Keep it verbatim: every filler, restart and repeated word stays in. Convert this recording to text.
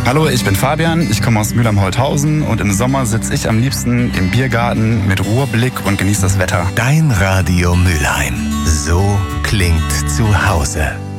Hallo, ich bin Fabian, ich komme aus Mülheim-Holthausen und im Sommer sitze ich am liebsten im Biergarten mit Ruheblick und genieße das Wetter. Dein Radio Mülheim. So klingt zu Hause.